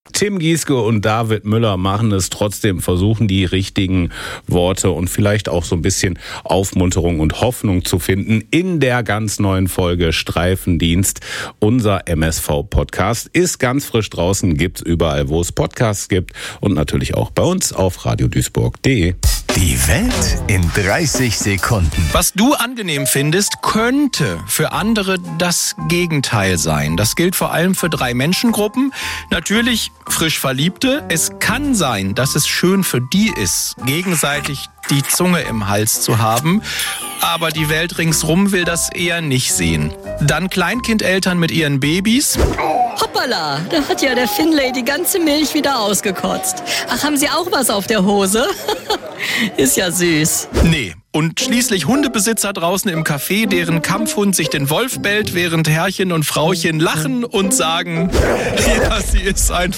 Tim Gieske und David Müller machen es trotzdem, versuchen die richtigen Worte und vielleicht auch so ein bisschen Aufmunterung und Hoffnung zu finden in der ganz neuen Folge Streifendienst. Unser MSV-Podcast ist ganz frisch draußen, gibt's überall, wo es Podcasts gibt und natürlich auch bei uns auf radioduisburg.de. Die Welt in 30 Sekunden. Was du angenehm findest, könnte für andere das Gegenteil sein. Das gilt vor allem für 3 Menschengruppen. Natürlich frisch Verliebte. Es kann sein, dass es schön für die ist, gegenseitig die Zunge im Hals zu haben. Aber die Welt ringsrum will das eher nicht sehen. Dann Kleinkindeltern mit ihren Babys. Hoppala, da hat ja der Finlay die ganze Milch wieder ausgekotzt. Ach, haben Sie auch was auf der Hose? Ist ja süß. Nee. Und schließlich Hundebesitzer draußen im Café, deren Kampfhund sich den Wolf bellt, während Herrchen und Frauchen lachen und sagen, ja, sie ist einfach